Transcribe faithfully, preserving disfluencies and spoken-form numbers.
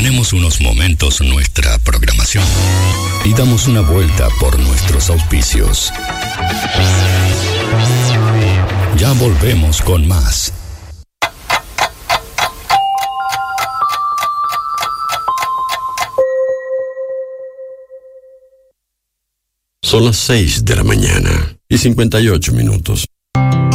Detenemos unos momentos nuestra programación y damos una vuelta por nuestros auspicios. Ya volvemos con más. Son las seis de la mañana y cincuenta y ocho minutos.